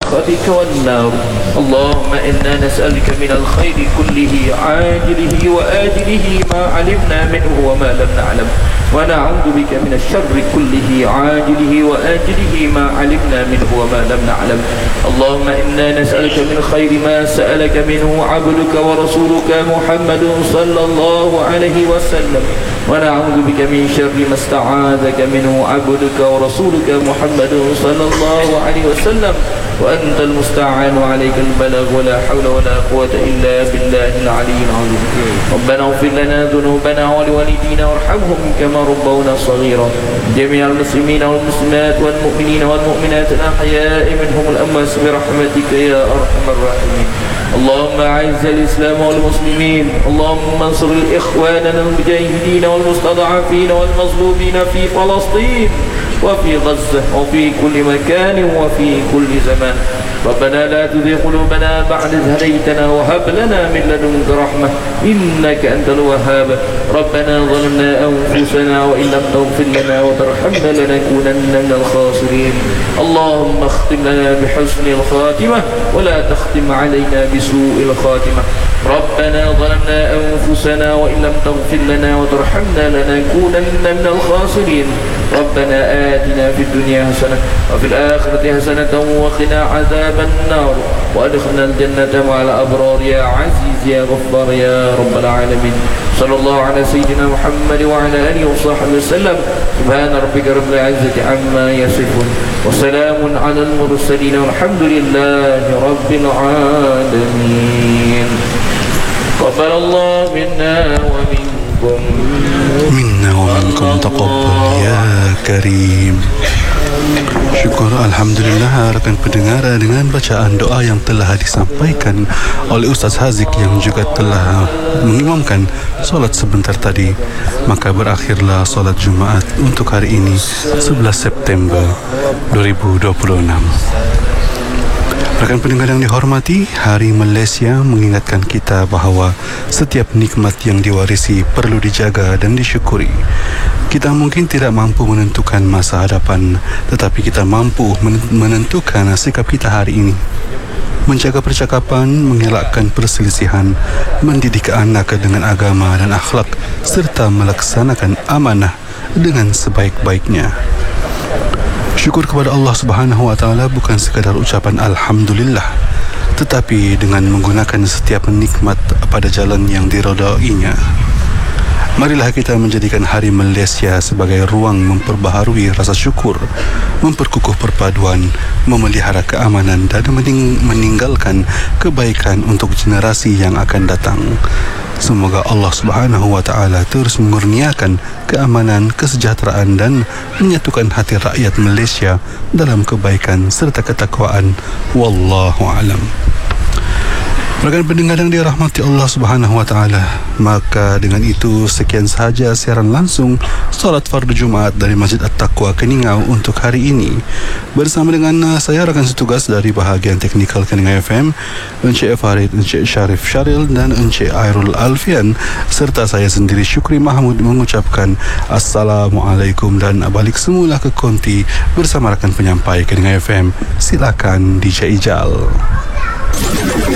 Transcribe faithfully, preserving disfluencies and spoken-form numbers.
سخطك والنار. اللهم إنا نسألك من الخير كله عاجله وآجله ما علمنا منه وما لم نعلم، ونعوذ بك من الشر كله عاجله وآجله ما علمنا منه وما لم نعلم. اللهم إنا نسألك من خير ما سألك منه عبدك ورسولك محمد صلى الله عليه وسلم، ونعوذ بك من شر ما استعاذك منه عبدك ورسولك محمد صلى الله عليه وسلم، وأنت المستعان وعليك البلاغ ولا حول ولا قوة إلا بالله العلي العظيم. ربنا اغفر لنا ذنوبنا ولوالدينا وارحمهم كما ربونا صغيرا. جميع المسلمين والمسلمات والمؤمنين والمؤمنات الأحياء منهم الأموات برحمتك يا أرحم الراحمين. اللهم أعز الإسلام والمسلمين، اللهم انصر الإخواننا المجاهدين والمستضعفين والمظلومين في فلسطين وفي غزة وفي كل مكان وفي كل زمان. ربنا لا تزغ قلوبنا بعد إذ هديتنا وهب لنا من لدنك رحمة إنك أنت الوهاب. ربنا ظلمنا أنفسنا وإن لم تغفر لنا وترحمنا لنكونن من الخاسرين. اللهم اختم لنا بحسن الخاتمة ولا تختم علينا بسوء الخاتمة. ربنا ظلمنا أنفسنا وإن لم تغفر لنا وترحمنا لنكونن من الخاسرين. ربنا آتنا في الدنيا حسنة وفي الآخرة حسنة وقنا عذاب النار وأدخلنا الجنة مع الأبرار يا عزيز يا غفار يا رب العالمين. صلى الله على سيدنا محمد وعلى آله وصحبه وسلم. سبحان ربك رب العزة عما يصفون وسلام على المرسلين والحمد لله رب العالمين. قبل الله منا ومنكم منا ومنكم تقبل يا كريم. Syukur Alhamdulillah rakan pendengar, dengan bacaan doa yang telah disampaikan oleh Ustaz Haziq yang juga telah mengimamkan solat sebentar tadi, maka berakhirlah solat Jumaat untuk hari ini sebelas September dua ribu dua puluh enam. Rakan pendengar yang dihormati, Hari Malaysia mengingatkan kita bahawa setiap nikmat yang diwarisi perlu dijaga dan disyukuri. Kita mungkin tidak mampu menentukan masa hadapan, tetapi kita mampu menentukan sikap kita hari ini. Menjaga percakapan, mengelakkan perselisihan, mendidik anak dengan agama dan akhlak, serta melaksanakan amanah dengan sebaik-baiknya. Syukur kepada Allah Subhanahu wa taala bukan sekadar ucapan alhamdulillah, tetapi dengan menggunakan setiap nikmat pada jalan yang diridainya. Marilah kita menjadikan Hari Malaysia sebagai ruang memperbaharui rasa syukur, memperkukuh perpaduan, memelihara keamanan dan mening- meninggalkan kebaikan untuk generasi yang akan datang. Semoga Allah Subhanahu wa taala terus mengurniakan keamanan, kesejahteraan dan menyatukan hati rakyat Malaysia dalam kebaikan serta ketakwaan. Wallahu a'lam. Rakan pendengar yang dirahmati Allah Subhanahu wa taala, maka dengan itu sekian sahaja siaran langsung solat fardu Jumaat dari Masjid At-Taqwa Keningau untuk hari ini. Bersama dengan saya rakan setugas dari bahagian teknikal Keningau F M, Encik Farid, Encik Syarif Syaril dan Encik Airul Alfian, serta saya sendiri Syukri Mahmud mengucapkan Assalamualaikum dan balik semula ke konti bersama rakan penyampai Keningau F M. Silakan D J Ijal.